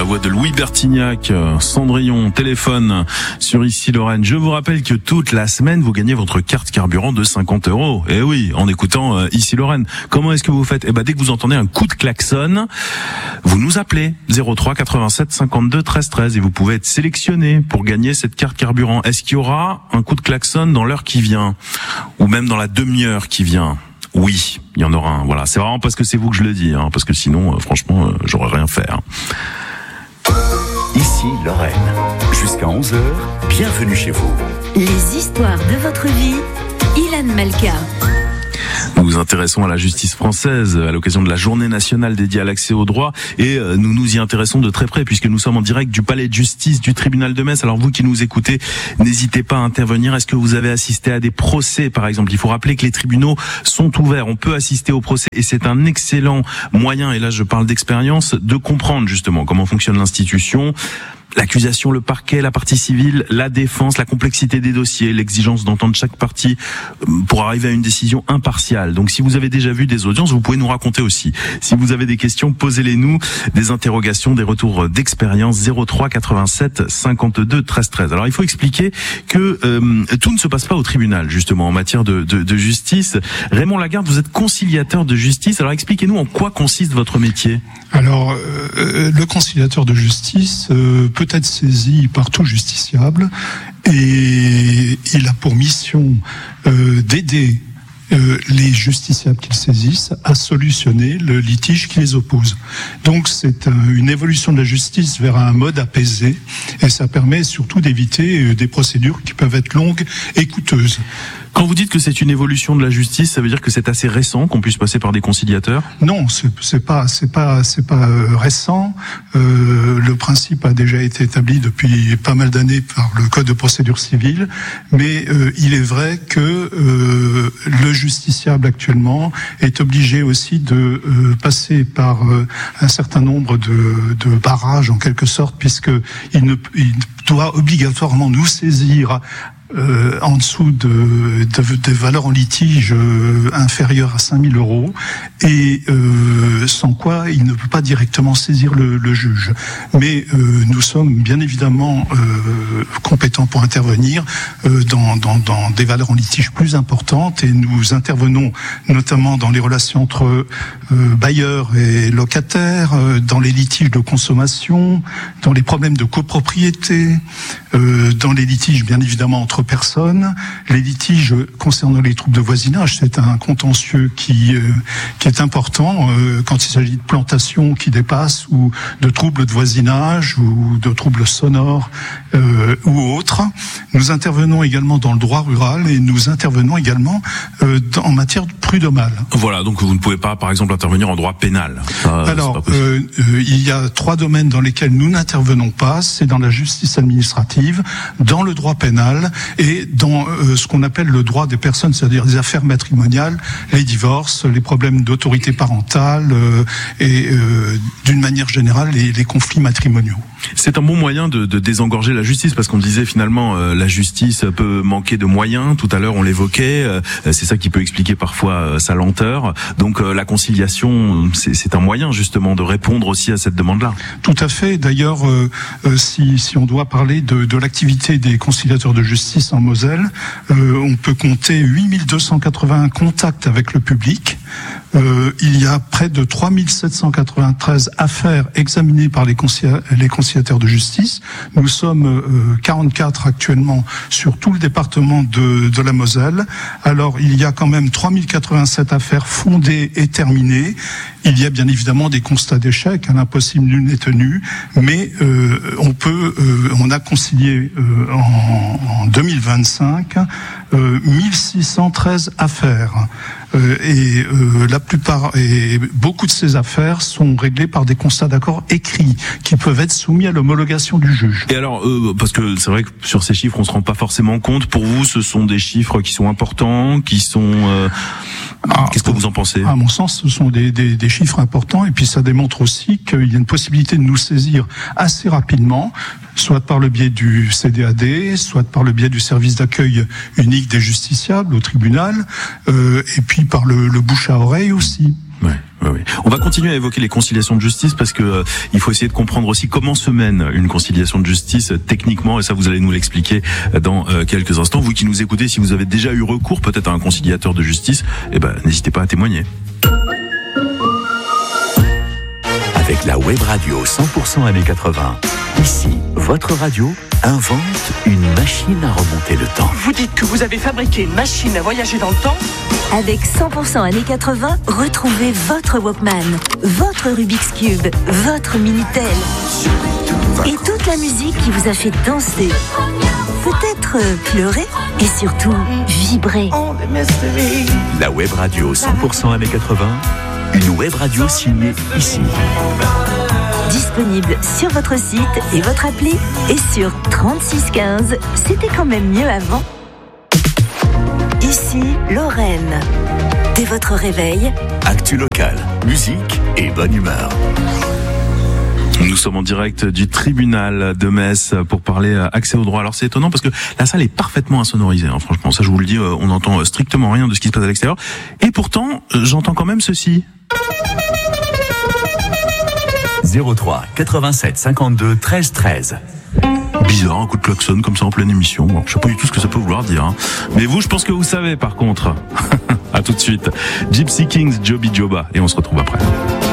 voix de Louis Bertignac, Cendrillon, téléphone sur Ici Lorraine. Je vous rappelle que toute la semaine, vous gagnez votre carte carburant de 50 €. Eh oui, en écoutant Ici Lorraine. Comment est-ce que vous faites? Dès que vous entendez un coup de klaxon, vous nous appelez 03 87 52 13 13 et vous pouvez être sélectionné pour gagner cette carte carburant. Est-ce qu'il y aura un coup de klaxon dans l'heure qui vient? Ou même dans la demi-heure qui vient? Oui, il y en aura un. Voilà, c'est vraiment parce que c'est vous que je le dis, parce que sinon, franchement, j'aurais rien fait. Ici Lorraine, jusqu'à 11h, bienvenue chez vous. Les histoires de votre vie, Ilan Malka. Nous nous intéressons à la justice française à l'occasion de la journée nationale dédiée à l'accès au droit et nous nous y intéressons de très près puisque nous sommes en direct du palais de justice du tribunal de Metz. Alors vous qui nous écoutez, n'hésitez pas à intervenir. Est-ce que vous avez assisté à des procès par exemple? Il faut rappeler que les tribunaux sont ouverts. On peut assister au procès et c'est un excellent moyen, et là je parle d'expérience, de comprendre justement comment fonctionne l'institution. L'accusation, le parquet, la partie civile, la défense, la complexité des dossiers, l'exigence d'entendre chaque partie pour arriver à une décision impartiale. Donc si vous avez déjà vu des audiences, vous pouvez nous raconter aussi. Si vous avez des questions, posez-les-nous, des interrogations, des retours d'expérience, 03 87 52 13 13. Alors il faut expliquer que tout ne se passe pas au tribunal justement en matière de justice. Raymond Lagarde, vous êtes conciliateur de justice. Alors expliquez-nous en quoi consiste votre métier. Alors le conciliateur de justice peut être saisi par tout justiciable et il a pour mission d'aider les justiciables qu'ils saisissent à solutionner le litige qui les oppose. Donc c'est une évolution de la justice vers un mode apaisé et ça permet surtout d'éviter des procédures qui peuvent être longues et coûteuses. Quand vous dites que c'est une évolution de la justice, ça veut dire que c'est assez récent qu'on puisse passer par des conciliateurs? Non, c'est pas récent. Le principe a déjà été établi depuis pas mal d'années par le Code de procédure civile, mais il est vrai que le justiciable actuellement est obligé aussi de passer par un certain nombre de barrages en quelque sorte, puisque il doit obligatoirement nous saisir en dessous des valeurs en litige inférieures à 5 000 € et sans quoi il ne peut pas directement saisir le juge. Mais nous sommes bien évidemment compétents pour intervenir dans des valeurs en litige plus importantes et nous intervenons notamment dans les relations entre bailleurs et locataires, dans les litiges de consommation, dans les problèmes de copropriété, dans les litiges bien évidemment entre personnes, les litiges concernant les troubles de voisinage, c'est un contentieux qui est important quand il s'agit de plantations qui dépassent ou de troubles de voisinage ou de troubles sonores ou autres. Nous intervenons également dans le droit rural et nous intervenons également en matière prud'homale. Voilà, donc vous ne pouvez pas par exemple intervenir en droit pénal. Alors, il y a 3 domaines dans lesquels nous n'intervenons pas, c'est dans la justice administrative, dans le droit pénal et dans ce qu'on appelle le droit des personnes, c'est-à-dire les affaires matrimoniales, les divorces, les problèmes d'autorité parentale et d'une manière générale les conflits matrimoniaux. C'est un bon moyen de désengorger la justice parce qu'on disait finalement la justice peut manquer de moyens. Tout à l'heure on l'évoquait, c'est ça qui peut expliquer parfois sa lenteur. Donc la conciliation, c'est un moyen justement de répondre aussi à cette demande-là. Tout à fait. D'ailleurs, si on doit parler de l'activité des conciliateurs de justice en Moselle, on peut compter 8281 contacts avec le public. Il y a près de 3793 affaires examinées par les conciliateurs de justice. Nous sommes 44 actuellement sur tout le département de la Moselle. Alors, il y a quand même 3087 affaires fondées et terminées. Il y a bien évidemment des constats d'échec, l'impossible nul n'est tenu, mais on a concilié en 2025 1613 affaires. Et la plupart et beaucoup de ces affaires sont réglées par des constats d'accord écrits qui peuvent être soumis à l'homologation du juge. Et alors, parce que c'est vrai que sur ces chiffres, on se rend pas forcément compte. Pour vous, ce sont des chiffres qui sont importants, qui sont... Qu'est-ce que vous en pensez? À mon sens, ce sont des chiffres importants et puis ça démontre aussi qu'il y a une possibilité de nous saisir assez rapidement, soit par le biais du CDAD, soit par le biais du service d'accueil unique des justiciables au tribunal, et puis par le bouche à oreille aussi. Ouais. On va continuer à évoquer les conciliations de justice parce que il faut essayer de comprendre aussi comment se mène une conciliation de justice techniquement, et ça vous allez nous l'expliquer dans quelques instants. Vous qui nous écoutez, si vous avez déjà eu recours peut-être à un conciliateur de justice, n'hésitez pas à témoigner. Avec la web radio 100% années 80, ici, votre radio invente une machine à remonter le temps. Vous dites que vous avez fabriqué une machine à voyager dans le temps ? Avec 100% années 80, retrouvez votre Walkman, votre Rubik's Cube, votre Minitel et toute la musique qui vous a fait danser, peut-être pleurer et surtout vibrer. La web radio 100% années 80, une web radio signée ici. Disponible sur votre site et votre appli et sur 3615. C'était quand même mieux avant. Ici, Lorraine. Dès votre réveil, Actu local, musique et bonne humeur. Nous sommes en direct du tribunal de Metz pour parler accès au droit. Alors c'est étonnant parce que la salle est parfaitement insonorisée, hein, franchement, ça je vous le dis, on n'entend strictement rien de ce qui se passe à l'extérieur. Et pourtant, j'entends quand même ceci. 03 87 52 13 13. Bizarre, un coup de klaxon comme ça en pleine émission. Bon, je sais pas du tout ce que ça peut vouloir dire, hein. Mais vous, je pense que vous savez par contre. À tout de suite. Gypsy Kings, Joby Joba, et on se retrouve après.